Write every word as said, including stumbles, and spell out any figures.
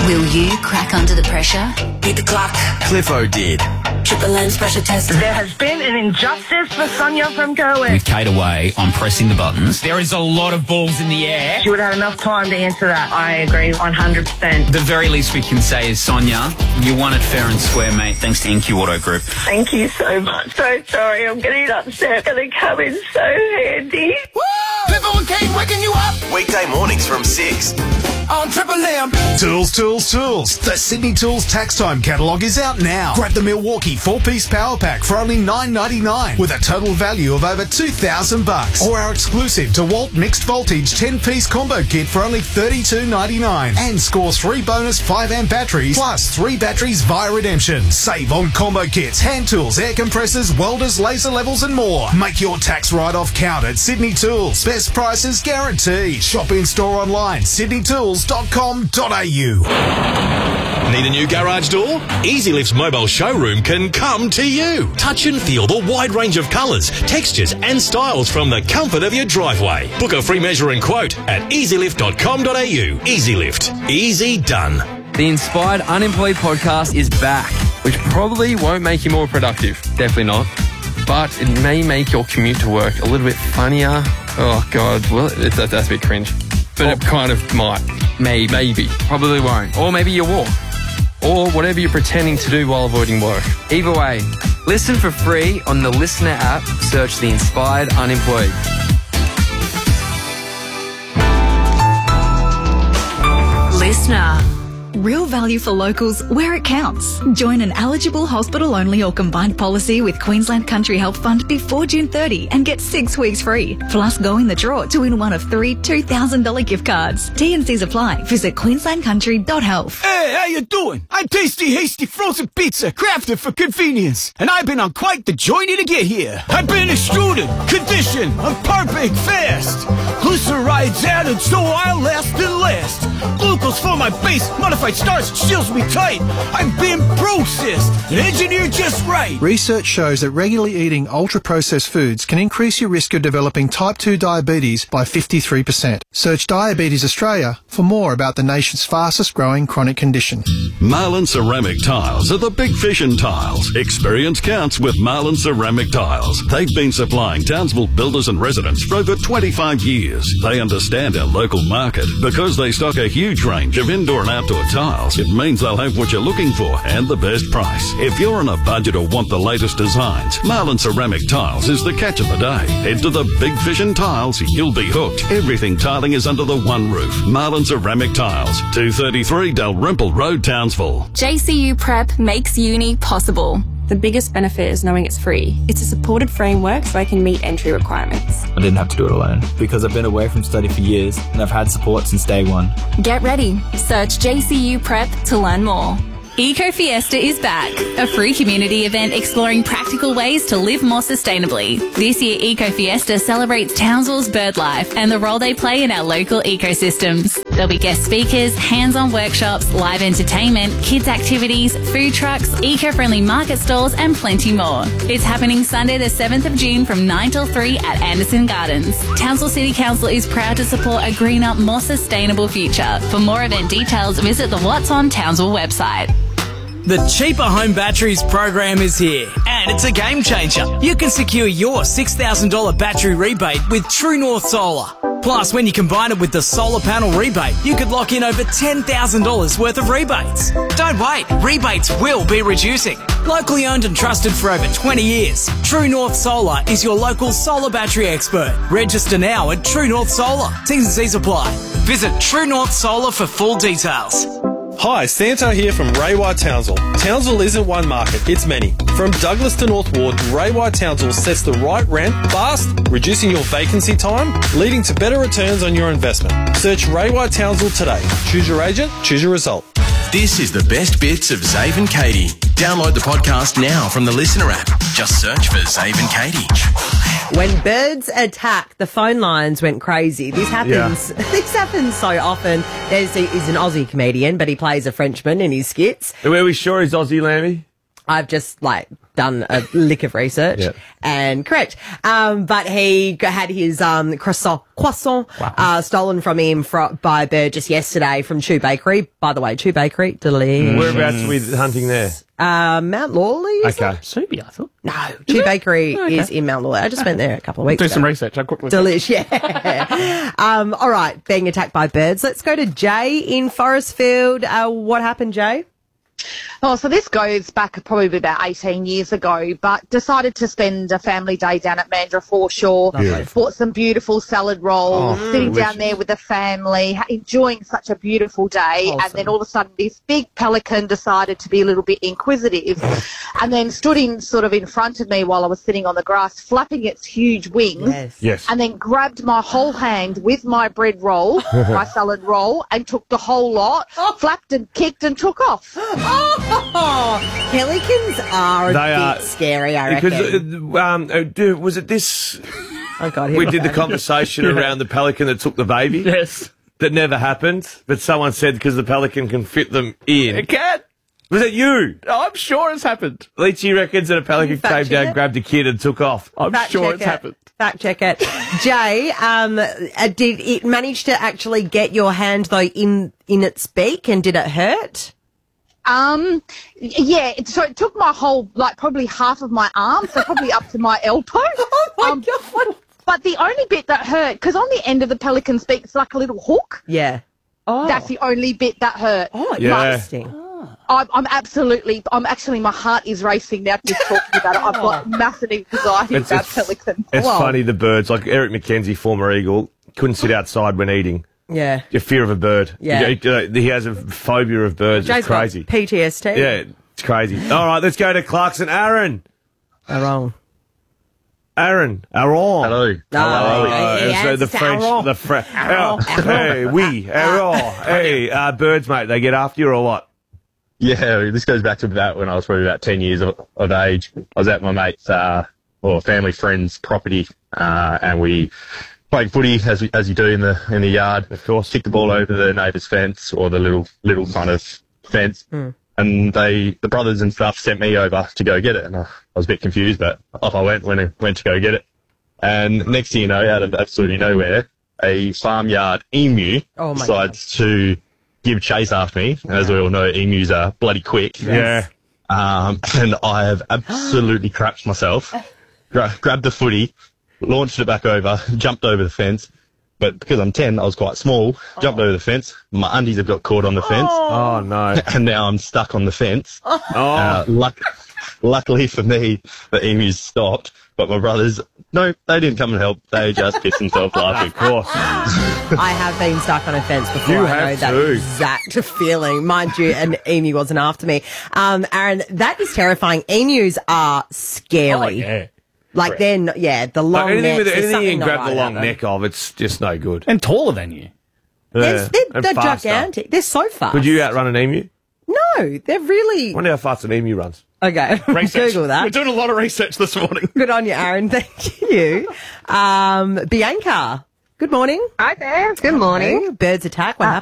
Will you crack under the pressure? Beat the clock. Cliffo did. Triple lens pressure test. There has been an injustice for Sonia from Kerwin. With Kate away, I'm pressing the buttons. There is a lot of balls in the air. She would have enough time to answer that. I agree one hundred percent. The very least we can say is, Sonia, you won it fair and square, mate, thanks to Inky Auto Group. Thank you so much. So sorry, I'm getting upset. Gonna come in so handy. Woo! Cliffo and Kate waking you up. Weekday mornings from six. On Triple M. Tools, tools, tools. The Sydney Tools Tax Time catalogue is out now. Grab the Milwaukee four-piece power pack for only nine ninety-nine with a total value of over two thousand bucks. Or our exclusive DeWalt mixed voltage ten-piece combo kit for only thirty-two ninety-nine. And score three bonus five amp batteries plus three batteries via redemption. Save on combo kits, hand tools, air compressors, welders, laser levels and more. Make your tax write-off count at Sydney Tools. Best prices guaranteed. Shop in store online, sydney tools dot com dot a u. Need a new garage door? EasyLift's mobile showroom can come to you. Touch and feel the wide range of colours, textures and styles from the comfort of your driveway. Book a free measure and quote at easy lift dot com dot a u. EasyLift. Easy done. The Inspired Unemployed podcast is back, which probably won't make you more productive. Definitely not. But it may make your commute to work a little bit funnier. Oh, God. Well, it, that, that's a bit cringe. But it kind of might. Maybe. Maybe. Probably won't. Or maybe you walk. Or whatever you're pretending to do while avoiding work. Either way, listen for free on the Listener app. Search The Inspired Unemployed. Listener. Real value for locals where it counts. Join an eligible hospital-only or combined policy with Queensland Country Health Fund before June thirtieth and get six weeks free. Plus, go in the draw to win one of three two thousand dollars gift cards. T and Cs apply. Visit queensland country dot health. Hey, how you doing? I'm Tasty Hasty Frozen Pizza, crafted for convenience. And I've been on quite the journey to get here. I've been extruded, conditioned, I'm perfect fast. Glycerides added so I'll last and last. Glucose for my base, modified starch seals me tight. I've been processed and engineered just right. Research shows that regularly eating ultra-processed foods can increase your risk of developing type two diabetes by fifty-three percent. Search Diabetes Australia for more about the nation's fastest growing chronic condition. Marlin Ceramic Tiles are the big fish in tiles. Experience counts with Marlin Ceramic Tiles. They've been supplying Townsville builders and residents for over twenty-five years. They understand our local market because they stock a huge range of indoor and outdoor tiles. It means they'll have what you're looking for and the best price. If you're on a budget or want the latest designs, Marlin Ceramic Tiles is the catch of the day. Head to the Big Fish in Tiles, you'll be hooked. Everything tiling is under the one roof. Marlin Ceramic Tiles, two thirty-three Dalrymple Road, Townsville. J C U Prep makes uni possible. The biggest benefit is knowing it's free. It's a supported framework so I can meet entry requirements. I didn't have to do it alone because I've been away from study for years and I've had support since day one. Get ready. Search J C U Prep to learn more. Eco Fiesta is back, a free community event exploring practical ways to live more sustainably. This year, Eco Fiesta celebrates Townsville's bird life and the role they play in our local ecosystems. There'll be guest speakers, hands-on workshops, live entertainment, kids activities, food trucks, eco-friendly market stalls and plenty more. It's happening Sunday the seventh of June from nine till three at Anderson Gardens. Townsville City Council is proud to support a greener, more sustainable future. For more event details, visit the What's on Townsville website. The Cheaper Home Batteries program is here, and it's a game changer. You can secure your six thousand dollars battery rebate with True North Solar. Plus, when you combine it with the solar panel rebate, you could lock in over ten thousand dollars worth of rebates. Don't wait, rebates will be reducing. Locally owned and trusted for over twenty years, True North Solar is your local solar battery expert. Register now at True North Solar. T's and C's apply. Visit True North Solar for full details. Hi, Santo here from Ray White Townsville. Townsville isn't one market, it's many. From Douglas to North Ward, Ray White Townsville sets the right rent fast, reducing your vacancy time, leading to better returns on your investment. Search Ray White Townsville today. Choose your agent, choose your result. This is the best bits of Zave and Katie. Download the podcast now from the Listener app. Just search for Zave and Katie. When birds attack, the phone lines went crazy. This happens. Yeah. This happens so often. There's he's an Aussie comedian, but he plays a Frenchman in his skits. Are we sure he's Aussie, Lammy? I've just like done a lick of research Yep. and correct. Um, but he g- had his um, croissant, croissant uh, stolen from him fro- by a bird just yesterday from Chew Bakery. By the way, Chew Bakery, delicious. Whereabouts with hunting there? Uh, Mount Lawley, is Okay. it? Subi, I thought. No, Chew Bakery Okay. is in Mount Lawley. I just went there a couple of weeks Do ago. some research. I'll quickly. Delish, yeah. um, all right, being attacked by birds. Let's go to Jay in Forestfield. Uh, what happened, Jay? Oh, so this goes back probably about eighteen years ago, but decided to spend a family day down at Mandurah Foreshore. Beautiful. Bought some beautiful salad rolls, Oh, sitting delicious. down there with the family, ha- enjoying such a beautiful day. And then all of a sudden this big pelican decided to be a little bit inquisitive and then stood in sort of in front of me while I was sitting on the grass, flapping its huge wings. Yes. Yes. And then grabbed my whole hand with my bread roll, my salad roll, and took the whole lot, flapped and kicked and took off. Oh, pelicans are a They bit are- scary, I reckon. Because, uh, um, uh, do- was it this? oh, God. We did the conversation around the pelican that took the baby. Yes. That never happened, but someone said because the pelican can fit them in. It can. Was it you? I'm sure it's happened. Leachy reckons that a pelican Fact came check down, it. grabbed a kid, and took off. I'm Fact sure check it's it. happened. Fact check it. Jay, um, uh, did it manage to actually get your hand, though, in, in its beak, and did it hurt? Um, y- yeah, it, so it took my whole, like probably half of my arm, so probably up to my elbow. Oh, my Um, God. But the only bit that hurt, because on the end of the pelican's beak, it's like a little hook. Yeah. Oh. That's the only bit that hurt. Oh, Yeah. interesting. I'm, I'm absolutely, I'm actually, my heart is racing now just talking about it. I've got massive anxiety It's, about it's, pelican. it's Wow. funny, the birds, like Eric McKenzie, former Eagle, couldn't sit outside when eating. Yeah. Your fear of a bird. Yeah. He, uh, he has a phobia of birds. Jay's It's crazy. got P T S D. Yeah, it's crazy. All right, let's go to Clarkson. Aaron. Wrong. Aaron. Aaron. Hello. Oh, Uh, yes, so the it's French, Aaron. the French. Aaron. Hey, we, Aaron. Hey, uh, birds, mate. They get after you or what? Yeah, this goes back to about when I was probably about ten years of, of age. I was at my mate's, uh, or family friend's property, uh, and we played footy as we, as you do in the in the yard. Of course. Kicked the ball over the neighbour's fence or the little little kind of fence, Mm. and they the brothers and stuff sent me over to go get it, and I, I was a bit confused, but off I went when I went to go get it. And next thing you know, out of absolutely nowhere, a farmyard emu Oh, my decides to give chase after me. As we all know, emus are bloody quick. Yeah. Um, and I have absolutely crapped myself. Gra- grabbed the footy, launched it back over, jumped over the fence. But because I'm ten, I was quite small, jumped over the fence. My undies have got caught on the fence. Oh, no. And now I'm stuck on the fence. Oh. Uh, luck- luckily for me, the emus stopped. But my brothers, no, they didn't come and help. They just pissed themselves laughing. Of course. I have been stuck on a fence before. You I know have that too. exact feeling. Mind you, an emu wasn't after me. Um, Aaron, that is terrifying. Emus are scary. Oh, yeah. Like they're, n- yeah, the long Like anything necks. with there's anything you something can grab not the right long about them. neck of, it's just no good. And taller than you. They're, Yeah, they're, and they're faster. gigantic. They're so fast. Could you outrun an emu? No, they're really. I wonder how fast an emu runs. Okay, Research. Google We're that. doing a lot of research this morning. Good on you, Aaron. Thank you. Um, Bianca, good morning. Hi there. Good morning. Birds attack. What Uh,